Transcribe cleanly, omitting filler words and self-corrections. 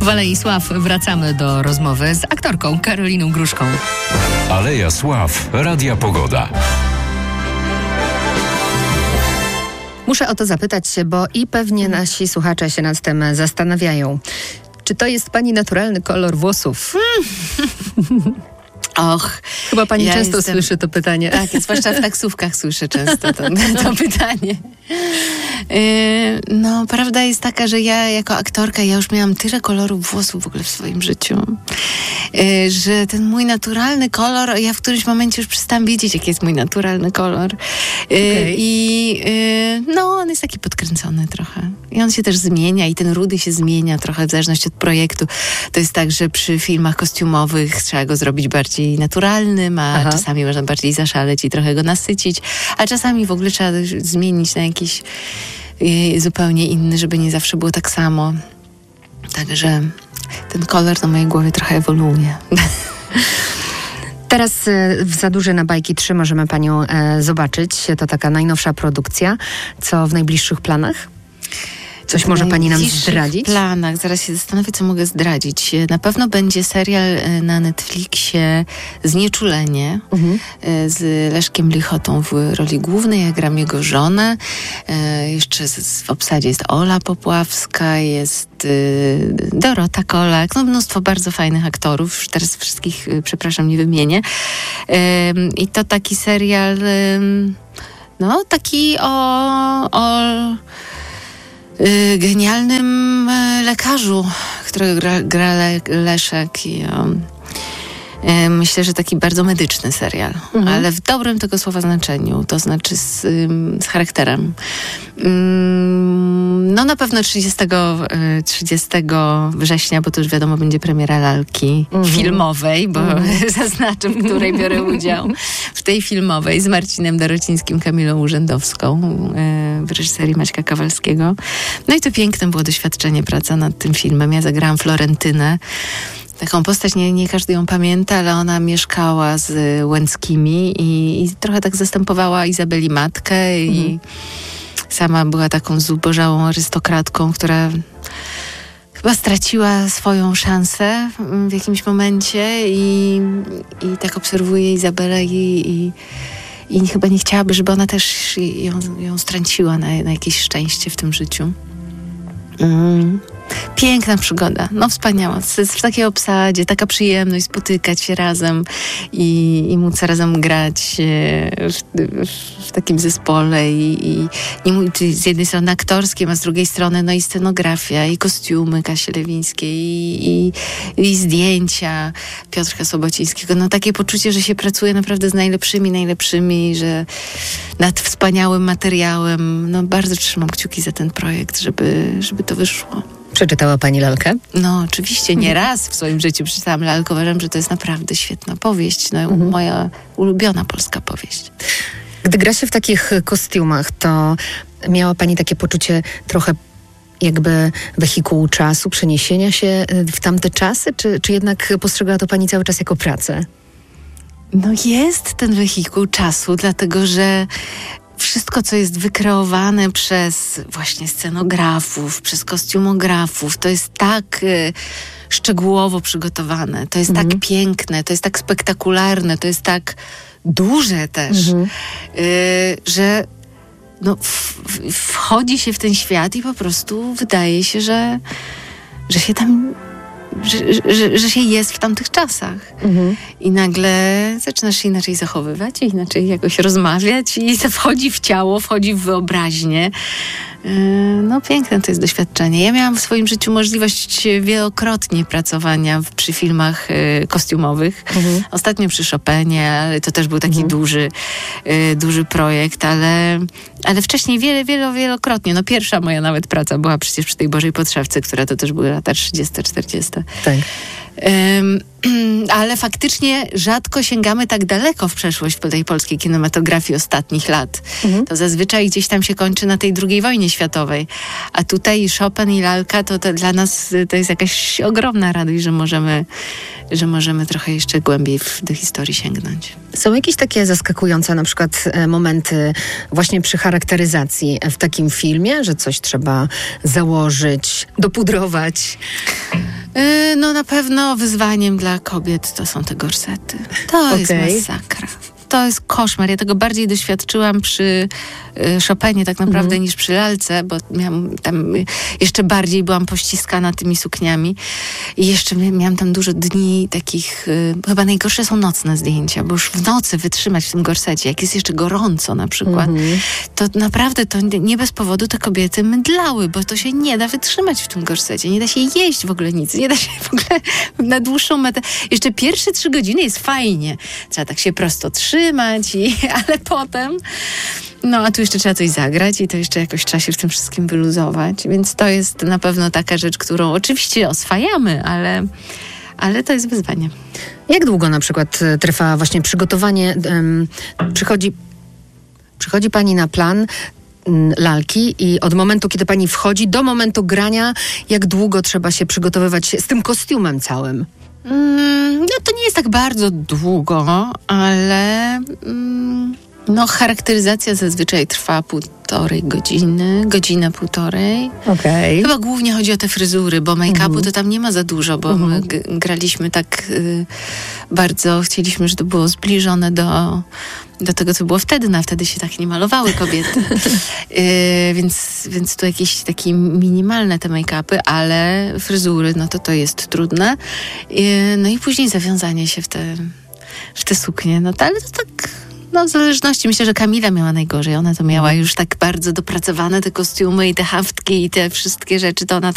Waleisław, wracamy do rozmowy z aktorką Karoliną Gruszką. Aleja Sław, Radia Pogoda. Muszę o to zapytać, bo i pewnie nasi słuchacze się nad tym zastanawiają. Czy to jest pani naturalny kolor włosów? Och, chyba pani często słyszy to pytanie. Tak, zwłaszcza w taksówkach słyszę często to pytanie. No, prawda jest taka, że ja jako aktorka, ja już miałam tyle kolorów włosów w ogóle w swoim życiu, że ten mój naturalny kolor, ja w którymś momencie już przestałam wiedzieć, jaki jest mój naturalny kolor. No, on jest taki podkręcony trochę. I on się też zmienia i ten rudy się zmienia trochę w zależności od projektu. To jest tak, że przy filmach kostiumowych trzeba go zrobić bardziej naturalnym, a czasami można bardziej zaszaleć i trochę go nasycić, a czasami w ogóle trzeba zmienić na jakiś zupełnie inny, żeby nie zawsze było tak samo. Także ten kolor na mojej głowie trochę ewoluuje. Teraz w Za duży na bajki 3 możemy panią zobaczyć. To taka najnowsza produkcja. Co w najbliższych planach? Coś może pani nam zdradzić? W planach. Zaraz się zastanowię, co mogę zdradzić. Na pewno będzie serial na Netflixie Znieczulenie z Leszkiem Lichotą w roli głównej. Ja gram jego żonę. Jeszcze w obsadzie jest Ola Popławska, jest Dorota Kolak. No, mnóstwo bardzo fajnych aktorów. Już teraz wszystkich, przepraszam, nie wymienię. I to taki serial, no taki o genialnym lekarzu, którego gra Leszek i myślę, że taki bardzo medyczny serial, ale w dobrym tego słowa znaczeniu, to znaczy z charakterem. No na pewno 30 września, bo to już wiadomo, będzie premiera lalki filmowej, bo zaznaczę, w której biorę udział. W tej filmowej z Marcinem Dorocińskim, Kamilą Urzędowską w reżyserii Maćka Kawalskiego. No i to piękne było doświadczenie, praca nad tym filmem. Ja zagrałam Florentynę. Taką postać, nie każdy ją pamięta, ale ona mieszkała z Łęckimi i trochę tak zastępowała Izabeli matkę i sama była taką zubożałą arystokratką, która chyba straciła swoją szansę w jakimś momencie i tak obserwuje Izabelę i chyba nie chciałaby, żeby ona też ją straciła na jakieś szczęście w tym życiu. Piękna przygoda, no wspaniała. W takiej obsadzie, taka przyjemność spotykać się razem i móc razem grać w takim zespole i z jednej strony aktorskim, a z drugiej strony no i scenografia, i kostiumy Kasi Lewińskiej, i zdjęcia Piotrka Sobocińskiego. No takie poczucie, że się pracuje naprawdę z najlepszymi, że nad wspaniałym materiałem. No bardzo trzymam kciuki za ten projekt, żeby to wyszło. Przeczytała pani lalkę? No oczywiście, nie raz w swoim życiu przeczytałam lalkę. Uważam, że to jest naprawdę świetna powieść. No, moja ulubiona polska powieść. Gdy gra się w takich kostiumach, to miała pani takie poczucie trochę jakby wehikułu czasu, przeniesienia się w tamte czasy? Czy jednak postrzegała to pani cały czas jako pracę? No jest ten wehikuł czasu, dlatego że wszystko, co jest wykreowane przez właśnie scenografów, przez kostiumografów, to jest tak szczegółowo przygotowane, to jest tak piękne, to jest tak spektakularne, to jest tak duże też, że no, wchodzi się w ten świat i po prostu wydaje się, że się tam... Że się jest w tamtych czasach. I nagle zaczynasz się inaczej zachowywać, inaczej jakoś rozmawiać i wchodzi w ciało, wchodzi w wyobraźnię. No piękne to jest doświadczenie. Ja miałam w swoim życiu możliwość wielokrotnie pracowania przy filmach kostiumowych. Ostatnio przy Chopinie, ale to też był taki duży projekt, ale wcześniej wielokrotnie. No pierwsza moja nawet praca była przecież przy tej Bożej Podszewce, która to też były lata 30-40. Tak. Ale faktycznie rzadko sięgamy tak daleko w przeszłość w tej polskiej kinematografii ostatnich lat. To zazwyczaj gdzieś tam się kończy na tej II wojnie światowej. A tutaj Chopin i lalka to dla nas to jest jakaś ogromna radość, że możemy trochę jeszcze głębiej do historii sięgnąć. Są jakieś takie zaskakujące na przykład momenty właśnie przy charakteryzacji w takim filmie, że coś trzeba założyć, dopudrować? No na pewno wyzwaniem dla kobiet to są te gorsety. To jest masakra. To jest koszmar. Ja tego bardziej doświadczyłam przy Chopinie tak naprawdę niż przy lalce, bo jeszcze bardziej byłam pościskana tymi sukniami. I jeszcze miałam tam dużo dni takich, chyba najgorsze są nocne zdjęcia, bo już w nocy wytrzymać w tym gorsecie, jak jest jeszcze gorąco na przykład, to naprawdę to nie bez powodu te kobiety mydlały, bo to się nie da wytrzymać w tym gorsecie. Nie da się jeść w ogóle nic. Nie da się w ogóle na dłuższą metę. Jeszcze pierwsze 3 godziny jest fajnie. Trzeba tak się prosto trzymać, ale potem... No, a tu jeszcze trzeba coś zagrać i to jeszcze jakoś trzeba się w tym wszystkim wyluzować. Więc to jest na pewno taka rzecz, którą oczywiście oswajamy, ale to jest wyzwanie. Jak długo na przykład trwa właśnie przygotowanie? Przychodzi pani na plan lalki i od momentu, kiedy pani wchodzi, do momentu grania, jak długo trzeba się przygotowywać z tym kostiumem całym? No to nie jest tak bardzo długo, ale charakteryzacja zazwyczaj trwa 1,5 godziny, godzinę, 1,5. Okej. Chyba głównie chodzi o te fryzury, bo make-upu to tam nie ma za dużo, bo my graliśmy tak bardzo, chcieliśmy, żeby to było zbliżone do tego, co było wtedy. No, a wtedy się tak nie malowały kobiety. Więc tu jakieś takie minimalne te make-upy, ale fryzury, no to jest trudne. No i później zawiązanie się w te suknie. No to, ale to tak... No w zależności, myślę, że Kamila miała najgorzej. Ona to miała już tak bardzo dopracowane, te kostiumy i te haftki i te wszystkie rzeczy, to ona